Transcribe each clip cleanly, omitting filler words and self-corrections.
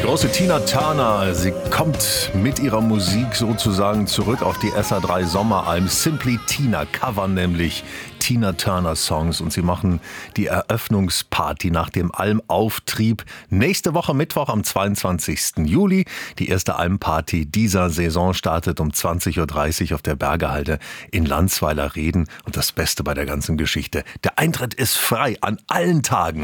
große Tina Turner, sie kommt mit ihrer Musik sozusagen zurück auf die SA3 Sommeralben. Simply Tina covern nämlich Tina Turner Songs und sie machen die Eröffnungsparty nach dem Almauftrieb nächste Woche Mittwoch am 22. Juli. Die erste Almparty dieser Saison startet um 20.30 Uhr auf der Bergehalde in Landsweiler Reden. Und das Beste bei der ganzen Geschichte: der Eintritt ist frei an allen Tagen.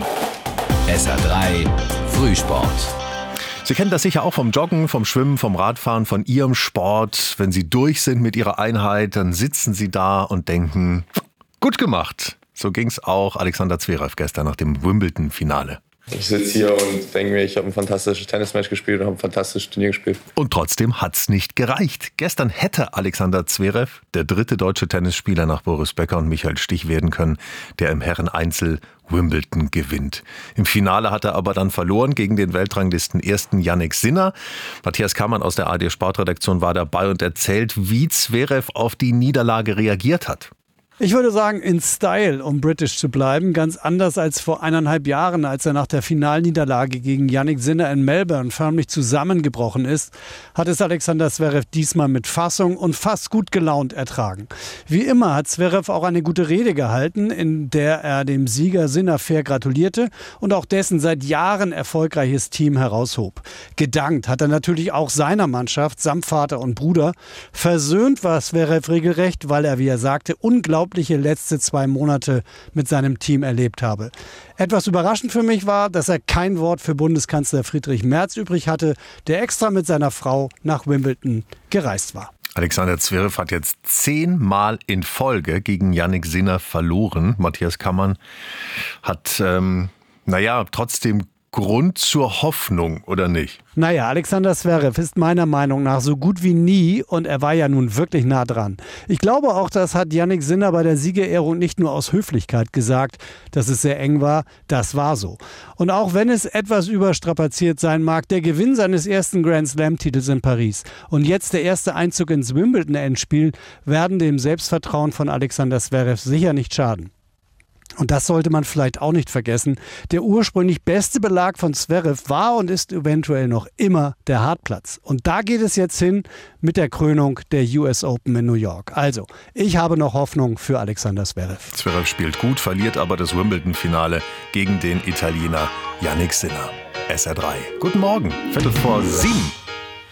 SA3 Frühsport. Sie kennen das sicher auch vom Joggen, vom Schwimmen, vom Radfahren, von Ihrem Sport. Wenn Sie durch sind mit Ihrer Einheit, dann sitzen Sie da und denken, gut gemacht. So ging's auch Alexander Zverev gestern nach dem Wimbledon-Finale. Ich sitze hier und denke mir, ich habe ein fantastisches Tennismatch gespielt und habe ein fantastisches Turnier gespielt. Und trotzdem hat's nicht gereicht. Gestern hätte Alexander Zverev der dritte deutsche Tennisspieler nach Boris Becker und Michael Stich werden können, der im Herreneinzel Wimbledon gewinnt. Im Finale hat er aber dann verloren gegen den Weltranglisten-Ersten Jannik Sinner. Matthias Kammann aus der ARD-Sportredaktion war dabei und erzählt, wie Zverev auf die Niederlage reagiert hat. Ich würde sagen, in Style, um britisch zu bleiben, ganz anders als vor 1,5 Jahren, als er nach der Finalniederlage gegen Jannik Sinner in Melbourne förmlich zusammengebrochen ist, hat es Alexander Zverev diesmal mit Fassung und fast gut gelaunt ertragen. Wie immer hat Zverev auch eine gute Rede gehalten, in der er dem Sieger Sinner fair gratulierte und auch dessen seit Jahren erfolgreiches Team heraushob. Gedankt hat er natürlich auch seiner Mannschaft, samt Vater und Bruder. Versöhnt war Zverev regelrecht, weil er, wie er sagte, unglaubliche letzte 2 Monate mit seinem Team erlebt habe. Etwas überraschend für mich war, dass er kein Wort für Bundeskanzler Friedrich Merz übrig hatte, der extra mit seiner Frau nach Wimbledon gereist war. Alexander Zverev hat jetzt 10 Mal in Folge gegen Jannik Sinner verloren. Matthias Kammann hat, trotzdem Grund zur Hoffnung, oder nicht? Naja, Alexander Zverev ist meiner Meinung nach so gut wie nie und er war ja nun wirklich nah dran. Ich glaube auch, das hat Jannik Sinner bei der Siegerehrung nicht nur aus Höflichkeit gesagt, dass es sehr eng war, das war so. Und auch wenn es etwas überstrapaziert sein mag, der Gewinn seines ersten Grand Slam-Titels in Paris und jetzt der erste Einzug ins Wimbledon-Endspiel werden dem Selbstvertrauen von Alexander Zverev sicher nicht schaden. Und das sollte man vielleicht auch nicht vergessen. Der ursprünglich beste Belag von Zverev war und ist eventuell noch immer der Hartplatz. Und da geht es jetzt hin mit der Krönung der US Open in New York. Also, ich habe noch Hoffnung für Alexander Zverev. Zverev spielt gut, verliert aber das Wimbledon-Finale gegen den Italiener Jannik Sinner. SR3. Guten Morgen, 7:15.